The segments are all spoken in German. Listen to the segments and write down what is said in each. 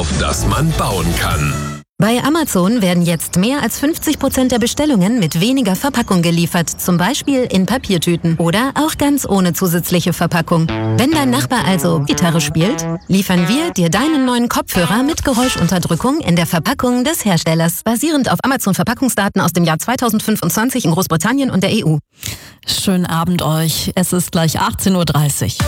auf das man bauen kann. Bei Amazon werden jetzt mehr als 50% der Bestellungen mit weniger Verpackung geliefert, zum Beispiel in Papiertüten oder auch ganz ohne zusätzliche Verpackung. Wenn dein Nachbar also Gitarre spielt, liefern wir dir deinen neuen Kopfhörer mit Geräuschunterdrückung in der Verpackung des Herstellers, basierend auf Amazon-Verpackungsdaten aus dem Jahr 2025 in Großbritannien und der EU. Schönen Abend euch, es ist gleich 18:30 Uhr.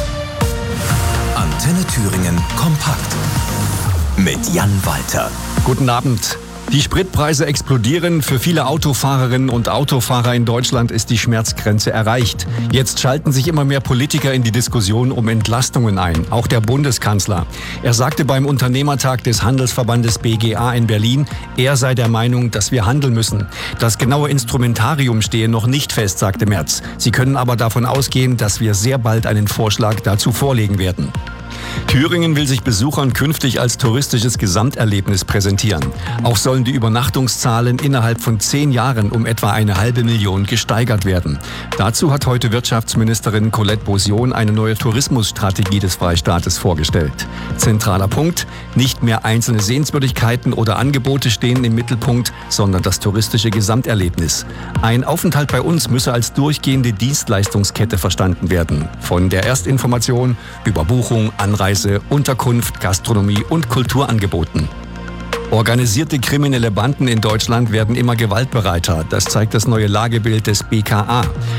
Antenne Thüringen kompakt mit Jan Walter. Guten Abend. Die Spritpreise explodieren. Für viele Autofahrerinnen und Autofahrer in Deutschland ist die Schmerzgrenze erreicht. Jetzt schalten sich immer mehr Politiker in die Diskussion um Entlastungen ein. Auch der Bundeskanzler. Er sagte beim Unternehmertag des Handelsverbandes BGA in Berlin, er sei der Meinung, dass wir handeln müssen. Das genaue Instrumentarium stehe noch nicht fest, sagte Merz. Sie können aber davon ausgehen, dass wir sehr bald einen Vorschlag dazu vorlegen werden. Thüringen will sich Besuchern künftig als touristisches Gesamterlebnis präsentieren. Auch sollen die Übernachtungszahlen innerhalb von 10 Jahren um etwa 500.000 gesteigert werden. Dazu hat heute Wirtschaftsministerin Colette Bosian eine neue Tourismusstrategie des Freistaates vorgestellt. Zentraler Punkt: nicht mehr einzelne Sehenswürdigkeiten oder Angebote stehen im Mittelpunkt, sondern das touristische Gesamterlebnis. Ein Aufenthalt bei uns müsse als durchgehende Dienstleistungskette verstanden werden. Von der Erstinformation über Buchung, Anreise, Unterkunft, Gastronomie und Kulturangeboten. Organisierte kriminelle Banden in Deutschland werden immer gewaltbereiter. Das zeigt das neue Lagebild des BKA.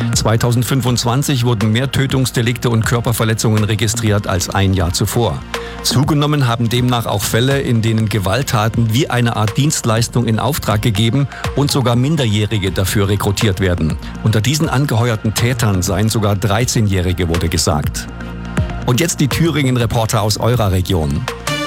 2025 wurden mehr Tötungsdelikte und Körperverletzungen registriert als ein Jahr zuvor. Zugenommen haben demnach auch Fälle, in denen Gewalttaten wie eine Art Dienstleistung in Auftrag gegeben und sogar Minderjährige dafür rekrutiert werden. Unter diesen angeheuerten Tätern seien sogar 13-Jährige, wurde gesagt. Und jetzt die Thüringen-Reporter aus eurer Region.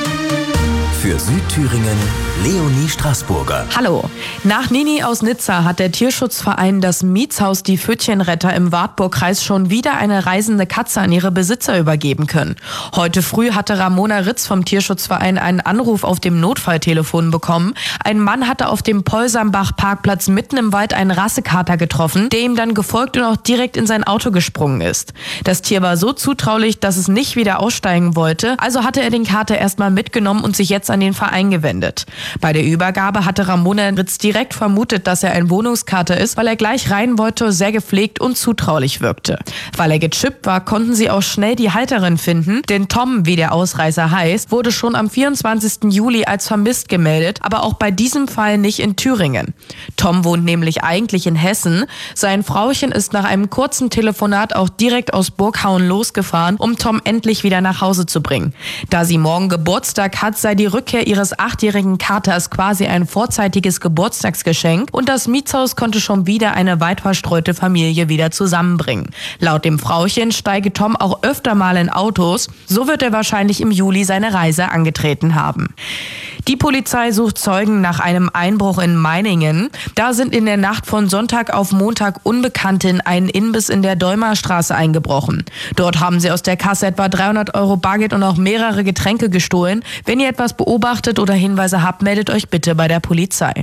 Für Südthüringen Leonie Straßburger. Hallo. Nach Nini aus Nizza hat der Tierschutzverein das Mietshaus Die Pfötchenretter im Wartburgkreis schon wieder eine reisende Katze an ihre Besitzer übergeben können. Heute früh hatte Ramona Ritz vom Tierschutzverein einen Anruf auf dem Notfalltelefon bekommen. Ein Mann hatte auf dem Polsambach-Parkplatz mitten im Wald einen Rassekater getroffen, der ihm dann gefolgt und auch direkt in sein Auto gesprungen ist. Das Tier war so zutraulich, dass es nicht wieder aussteigen wollte, also hatte er den Kater erstmal mitgenommen und sich jetzt an den Verein gewendet. Bei der Übergabe hatte Ramona Ritz direkt vermutet, dass er ein Wohnungskater ist, weil er gleich rein wollte, sehr gepflegt und zutraulich wirkte. Weil er gechippt war, konnten sie auch schnell die Halterin finden, denn Tom, wie der Ausreißer heißt, wurde schon am 24. Juli als vermisst gemeldet, aber auch bei diesem Fall nicht in Thüringen. Tom wohnt nämlich eigentlich in Hessen. Sein Frauchen ist nach einem kurzen Telefonat auch direkt aus Burghauen losgefahren, um Tom endlich wieder nach Hause zu bringen. Da sie morgen Geburtstag hat, sei die Rückkehr ihres 8-jährigen Katers quasi ein vorzeitiges Geburtstagsgeschenk und das Mietshaus konnte schon wieder eine weit verstreute Familie wieder zusammenbringen. Laut dem Frauchen steige Tom auch öfter mal in Autos, so wird er wahrscheinlich im Juli seine Reise angetreten haben. Die Polizei sucht Zeugen nach einem Einbruch in Meiningen. Da sind in der Nacht von Sonntag auf Montag Unbekannte in einen Imbiss in der Däumerstraße eingebrochen. Dort haben sie aus der Kasse etwa 300 € Bargeld und auch mehrere Getränke gestohlen. Wenn ihr etwas beobachtet oder Hinweise habt, meldet euch bitte bei der Polizei.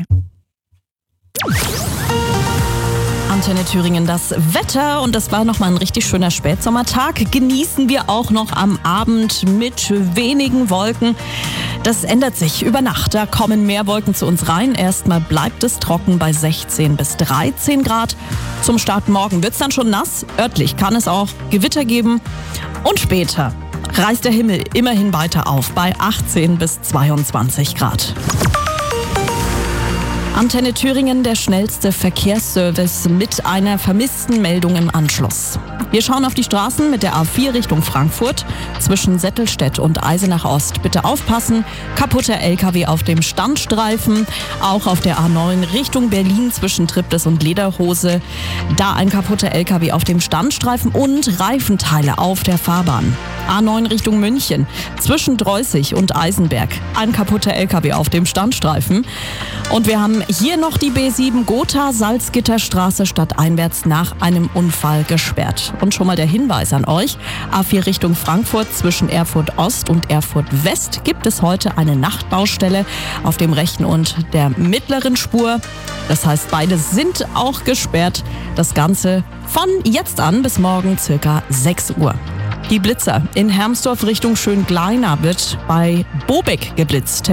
Antenne Thüringen, das Wetter, und das war nochmal ein richtig schöner Spätsommertag, genießen wir auch noch am Abend mit wenigen Wolken. Das ändert sich über Nacht, da kommen mehr Wolken zu uns rein. Erstmal bleibt es trocken bei 16 bis 13 Grad. Zum Start morgen wird es dann schon nass, örtlich kann es auch Gewitter geben und später reißt der Himmel immerhin weiter auf bei 18 bis 22 Grad. Antenne Thüringen, der schnellste Verkehrsservice mit einer vermissten Meldung im Anschluss. Wir schauen auf die Straßen mit der A4 Richtung Frankfurt zwischen Settelstedt und Eisenach Ost. Bitte aufpassen, kaputter LKW auf dem Standstreifen. Auch auf der A9 Richtung Berlin zwischen Triptis und Lederhose. Da ein kaputter LKW auf dem Standstreifen und Reifenteile auf der Fahrbahn. A9 Richtung München zwischen Dreußig und Eisenberg. Ein kaputter LKW auf dem Standstreifen. Und wir haben hier noch die B7 Gotha-Salzgitterstraße stadteinwärts nach einem Unfall gesperrt. Und schon mal der Hinweis an euch: A4 Richtung Frankfurt zwischen Erfurt Ost und Erfurt West gibt es heute eine Nachtbaustelle auf dem rechten und der mittleren Spur. Das heißt, beide sind auch gesperrt. Das Ganze von jetzt an bis morgen circa 6 Uhr. Die Blitzer in Hermsdorf Richtung Schöngleina wird bei Bobeck geblitzt.